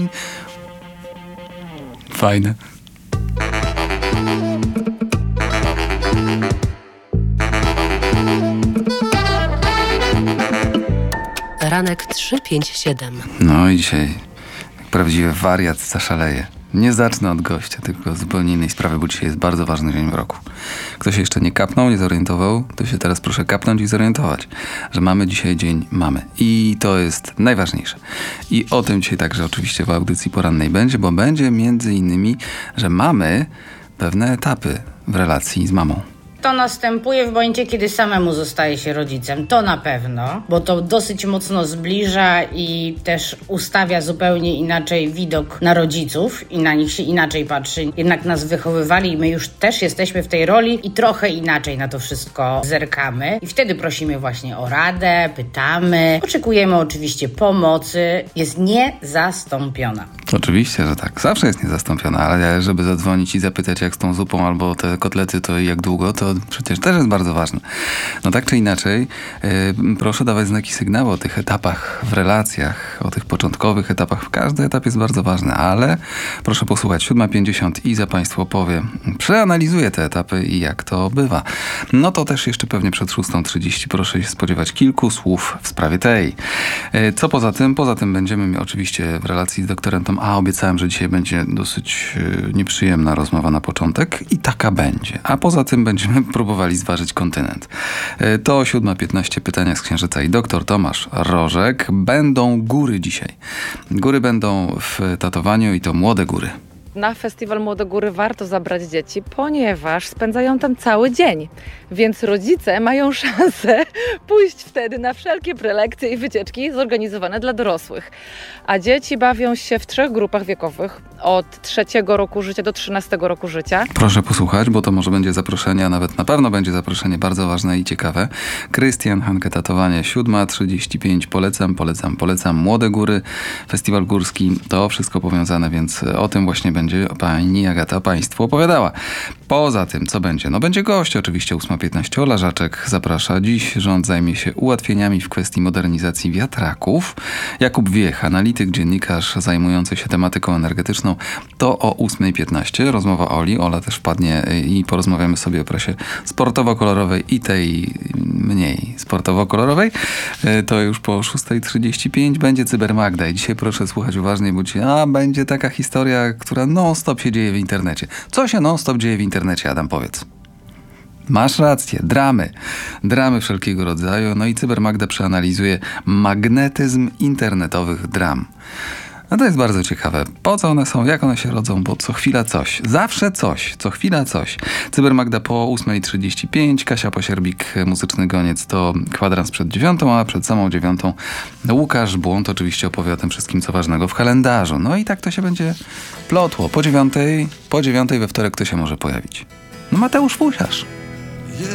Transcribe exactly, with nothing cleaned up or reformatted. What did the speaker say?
Fajne. Ranek trzy pięć siedem. No i dzisiaj jak prawdziwy wariat zaszaleje. Nie zacznę od gościa, tylko z zupełnie innej sprawy, bo dzisiaj jest bardzo ważny dzień w roku. Kto się jeszcze nie kapnął, nie zorientował, to się teraz proszę kapnąć i zorientować, że mamy dzisiaj dzień mamy. I to jest najważniejsze. I o tym dzisiaj także oczywiście w audycji porannej będzie, bo będzie między innymi, że mamy pewne etapy w relacji z mamą. To następuje w momencie, kiedy samemu zostaje się rodzicem. To na pewno, bo to dosyć mocno zbliża i też ustawia zupełnie inaczej widok na rodziców i na nich się inaczej patrzy. Jednak nas wychowywali i my już też jesteśmy w tej roli i trochę inaczej na to wszystko zerkamy. I wtedy prosimy właśnie o radę, pytamy, oczekujemy oczywiście pomocy. Jest niezastąpiona. Oczywiście, że tak. Zawsze jest niezastąpiona, ale żeby zadzwonić i zapytać, jak z tą zupą albo te kotlety, to jak długo, to przecież też jest bardzo ważne. No tak czy inaczej, yy, proszę dawać znaki sygnału o tych etapach w relacjach, o tych początkowych etapach. Każdy etap jest bardzo ważny, ale proszę posłuchać, siódma pięćdziesiąt i za Państwo powie, przeanalizuję te etapy i jak to bywa. No to też jeszcze pewnie przed szóstą trzydzieści proszę się spodziewać kilku słów w sprawie tej. Yy, co poza tym? Poza tym będziemy oczywiście w relacji z doktorem Tom, a obiecałem, że dzisiaj będzie dosyć yy, nieprzyjemna rozmowa na początek i taka będzie. A poza tym będziemy próbowali zważyć kontynent. Yy, to siódma piętnaście pytania z Księżyca i doktor Tomasz Rożek. Będą góry dzisiaj. Góry będą w tatowaniu i to młode góry. Na festiwal Młode Góry warto zabrać dzieci, ponieważ spędzają tam cały dzień, więc rodzice mają szansę pójść wtedy na wszelkie prelekcje i wycieczki zorganizowane dla dorosłych. A dzieci bawią się w trzech grupach wiekowych, od trzeciego roku życia do trzynastego roku życia. Proszę posłuchać, bo to może będzie zaproszenie, a nawet na pewno będzie zaproszenie bardzo ważne i ciekawe. Krystian, Hankę, tatowanie, siódma trzydzieści pięć. Polecam, polecam, polecam. Młode Góry, festiwal górski, to wszystko powiązane, więc o tym właśnie będzie będzie pani Agata Państwu opowiadała. Poza tym, co będzie? No będzie gość oczywiście, ósma piętnaście. Ola Żaczek zaprasza. Dziś rząd zajmie się ułatwieniami w kwestii modernizacji wiatraków. Jakub Wiech, analityk, dziennikarz zajmujący się tematyką energetyczną. To o ósma piętnaście. Rozmowa Oli. Ola też wpadnie i porozmawiamy sobie o prasie sportowo-kolorowej i tej mniej sportowo-kolorowej. To już po szósta trzydzieści pięć będzie Cybermagda. I dzisiaj proszę słuchać uważnie, bo dzisiaj a, będzie taka historia, która non-stop się dzieje w internecie. Co się non-stop dzieje w internecie, Adam, powiedz? Masz rację, dramy. Dramy wszelkiego rodzaju. No i Cybermagda przeanalizuje magnetyzm internetowych dram. No to jest bardzo ciekawe. Po co one są, jak one się rodzą, bo co chwila coś. Zawsze coś, co chwila coś. Cybermagda po ósma trzydzieści pięć, Kasia Pasierbik, muzyczny goniec to kwadrans przed dziewiątą, a przed samą dziewiątą Łukasz Błąd oczywiście opowie o tym wszystkim, co ważnego w kalendarzu. No i tak to się będzie plotło. Po dziewiątej, po dziewiątej we wtorek to się może pojawić. No Mateusz Fusiarz.